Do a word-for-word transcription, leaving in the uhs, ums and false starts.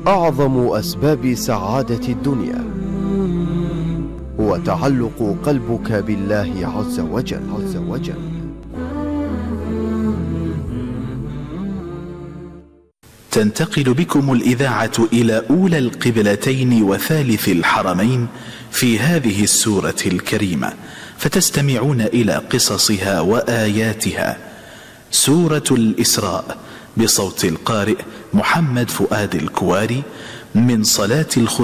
أعظم أسباب سعادة الدنيا هو تعلق قلبك بالله عز وجل, عز وجل. تنتقل بكم الإذاعة إلى أولى القبلتين وثالث الحرمين في هذه السورة الكريمة، فتستمعون إلى قصصها وآياتها. سورة الإسراء بصوت القارئ محمد فؤاد الكواري من صلاة الخسوف.